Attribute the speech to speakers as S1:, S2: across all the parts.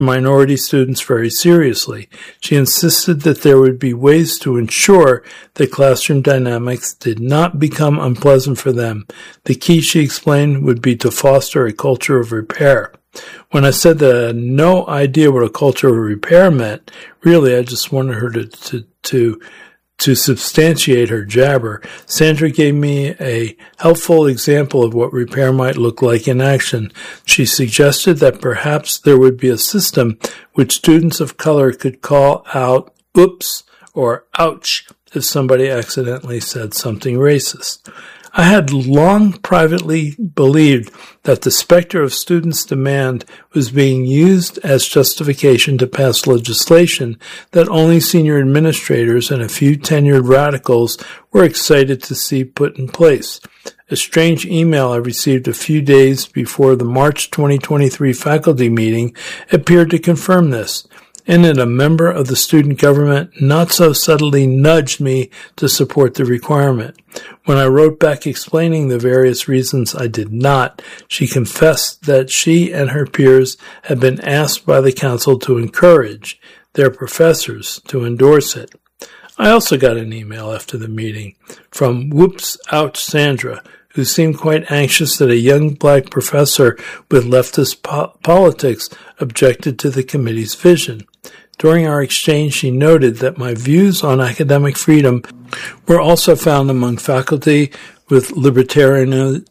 S1: minority students very seriously. She insisted that there would be ways to ensure that classroom dynamics did not become unpleasant for them. The key, she explained, would be to foster a culture of repair. When I said that I had no idea what a culture of repair meant, really I just wanted her to substantiate her jabber, Sandra gave me a helpful example of what repair might look like in action. She suggested that perhaps there would be a system which students of color could call out oops or ouch if somebody accidentally said something racist. I had long privately believed that the specter of students' demand was being used as justification to pass legislation that only senior administrators and a few tenured radicals were excited to see put in place. A strange email I received a few days before the March 2023 faculty meeting appeared to confirm this. In it, a member of the student government not so subtly nudged me to support the requirement. When I wrote back explaining the various reasons I did not, she confessed that she and her peers had been asked by the council to encourage their professors to endorse it. I also got an email after the meeting from Whoops Ouch Sandra, who seemed quite anxious that a young black professor with leftist politics objected to the committee's vision. During our exchange, she noted that my views on academic freedom were also found among faculty with libertarian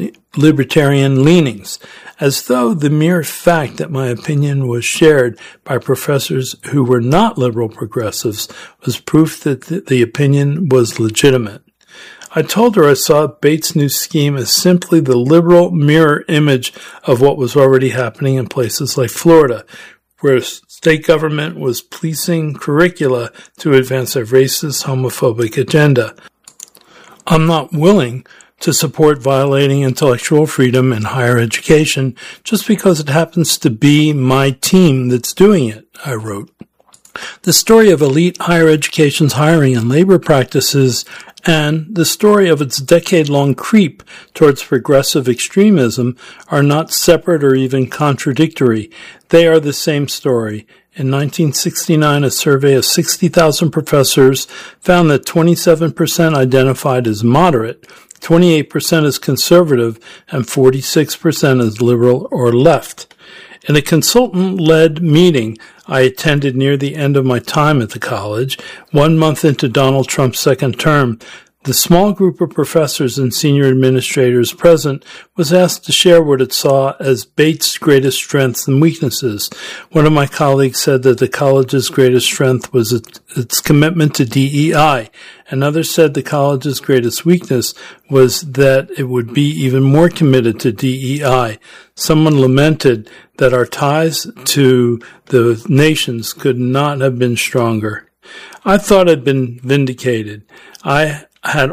S1: leanings, as though the mere fact that my opinion was shared by professors who were not liberal progressives was proof that the opinion was legitimate. I told her I saw Bates' new scheme as simply the liberal mirror image of what was already happening in places like Florida, where state government was policing curricula to advance a racist, homophobic agenda. I'm not willing to support violating intellectual freedom in higher education just because it happens to be my team that's doing it, I wrote. The story of elite higher education's hiring and labor practices and the story of its decade-long creep towards progressive extremism are not separate or even contradictory. They are the same story. In 1969, a survey of 60,000 professors found that 27% identified as moderate, 28% as conservative, and 46% as liberal or left. In a consultant-led meeting I attended near the end of my time at the college, 1 month into Donald Trump's second term, the small group of professors and senior administrators present was asked to share what it saw as Bates' greatest strengths and weaknesses. One of my colleagues said that the college's greatest strength was its commitment to DEI. Another said the college's greatest weakness was that it would be even more committed to DEI. Someone lamented that our ties to the nations could not have been stronger. I thought I'd been vindicated. I had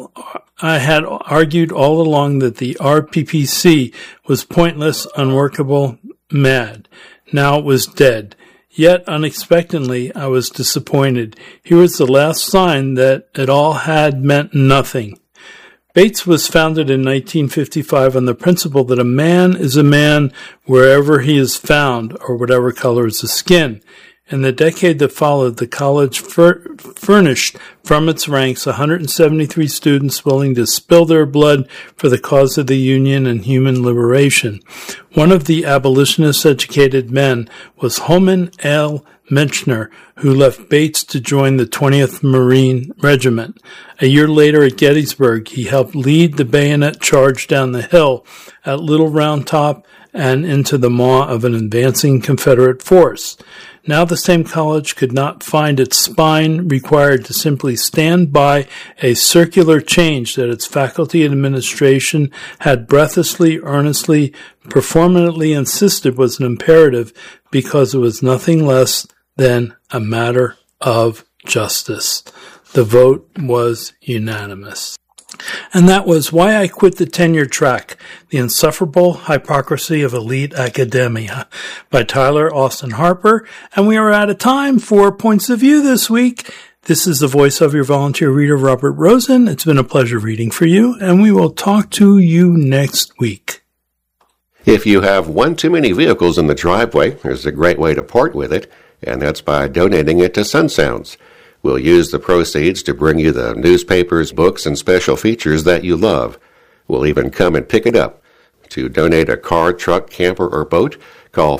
S1: argued all along that the RPPC was pointless, unworkable, mad. Now it was dead. Yet, unexpectedly, I was disappointed. Here was the last sign that it all had meant nothing. Bates was founded in 1955 on the principle that a man is a man wherever he is found, or whatever color is his skin. In the decade that followed, the college furnished from its ranks 173 students willing to spill their blood for the cause of the Union and human liberation. One of the abolitionist-educated men was Homan L. Menchner, who left Bates to join the 20th Marine Regiment. A year later at Gettysburg, he helped lead the bayonet charge down the hill at Little Round Top and into the maw of an advancing Confederate force. Now the same college could not find its spine required to simply stand by a circular change that its faculty and administration had breathlessly, earnestly, performatively insisted was an imperative because it was nothing less than a matter of justice. The vote was unanimous. And that was Why I Quit the Tenure Track, The Insufferable Hypocrisy of Elite Academia by Tyler Austin Harper. And we are out of time for Points of View this week. This is the voice of your volunteer reader, Robert Rosen. It's been a pleasure reading for you, and we will talk to you next week.
S2: If you have one too many vehicles in the driveway, there's a great way to part with it, and that's by donating it to Sun Sounds. We'll use the proceeds to bring you the newspapers, books, and special features that you love. We'll even come and pick it up. To donate a car, truck, camper, or boat, call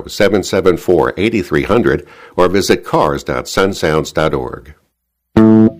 S2: 480-774-8300 or visit cars.sunsounds.org.